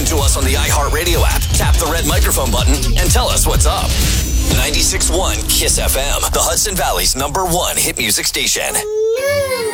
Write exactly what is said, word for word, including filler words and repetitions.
Listen to us on the iHeartRadio app. Tap the red microphone button and tell us what's up. ninety-six point one Kiss F M, the Hudson Valley's number one hit music station.